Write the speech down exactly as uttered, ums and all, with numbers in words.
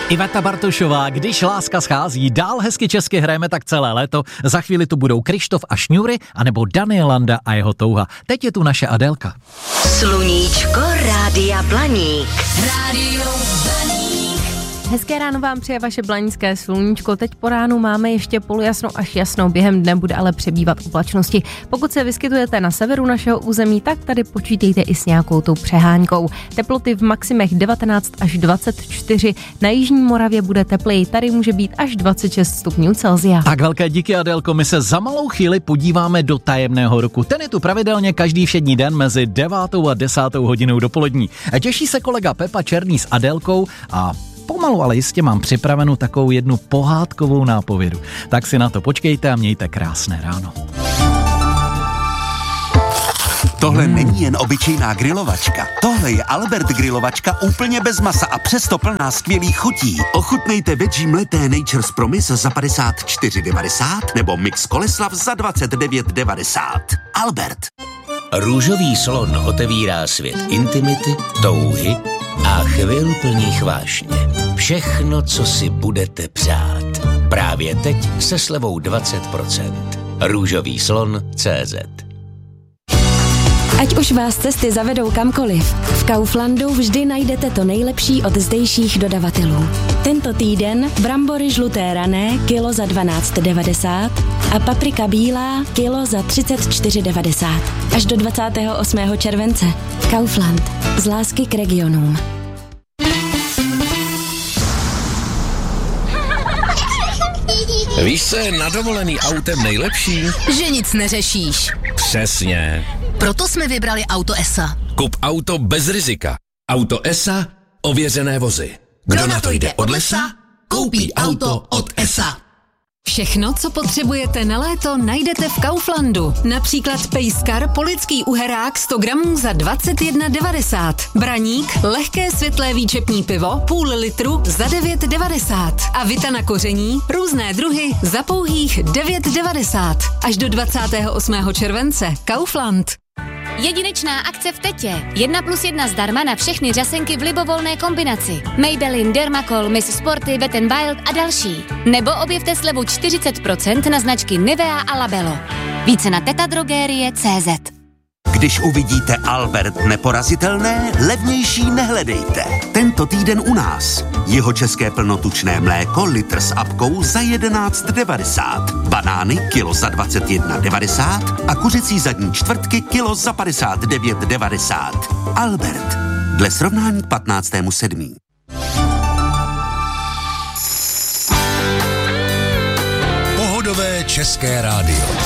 Iveta Bartošová, když láska schází, dál hezky česky hrajeme tak celé léto. Za chvíli tu budou Krištof a Šňůry, anebo Daniel Landa a jeho touha. Teď je tu naše Adélka. Sluníčko Rádia Blaník. Rádio Blaník. Hezké ráno vám přeje vaše blanícké sluníčko. Teď po ránu máme ještě polojasno až jasno, během dne bude ale přebývat oblačnosti. Pokud se vyskytujete na severu našeho území, tak tady počítejte i s nějakou tou přehánkou. Teploty v maximech devatenáct až dvacet čtyři, na jižní Moravě bude tepleji, tady může být až dvacet šest stupňů Celsia. Tak velké díky, Adélko, my se za malou chvíli podíváme do tajemného roku. Ten je tu pravidelně každý všední den mezi devátou a desátou hodinou dopolední. Těší se kolega Pepa Černý s Adélkou a pomalu, ale jistě mám připravenou takovou jednu pohádkovou nápovědu. Tak si na to počkejte a mějte krásné ráno. Tohle hmm. není jen obyčejná grilovačka. Tohle je Albert grilovačka úplně bez masa a přesto plná skvělých chutí. Ochutnejte veggie mleté Nature's Promise za padesát čtyři devadesát nebo mix Koleslav za dvacet devět devadesát. Albert. Růžový slon otevírá svět intimity, touhy a chvil plných vášně. Všechno, co si budete přát. Právě teď se slevou dvacet procent. Růžový slon tečka cé zet. Ať už vás cesty zavedou kamkoliv, v Kauflandu vždy najdete to nejlepší od zdejších dodavatelů. Tento týden brambory žluté rané kilo za dvanáct devadesát a paprika bílá kilo za třicet čtyři devadesát. Až do dvacátého osmého července. Kaufland. Z lásky k regionům. Víš, co je na dovolený autem nejlepší? Že nic neřešíš. Přesně. Proto jsme vybrali Auto E S A. Kup auto bez rizika. Auto E S A, ověřené vozy. Kdo na to jde od lesa, koupí auto od E S A. Všechno, co potřebujete na léto, najdete v Kauflandu. Například pejskar polický uherák sto gramů za dvacet jedna devadesát. Braník, lehké světlé výčepní pivo, půl litru za devět devadesát. A vita na koření, různé druhy za pouhých devět devadesát. Až do dvacátého osmého července. Kaufland. Jedinečná akce v Tetě. Jedna plus jedna zdarma na všechny řasenky v libovolné kombinaci. Maybelline, Dermacol, Miss Sporty, Wet n Wild a další. Nebo objevte slevu čtyřicet procent na značky Nivea a Labello. Více na tetadrogerie tečka cé zet. Když uvidíte Albert neporazitelné, levnější nehledejte. Tento týden u nás. Jeho české plnotučné mléko litr s apkou za jedenáct devadesát. Banány kilo za dvacet jedna devadesát a kuřecí zadní čtvrtky kilo za padesát devět devadesát. Albert. Dle srovnání k patnáctému sedmého Pohodové české rádio.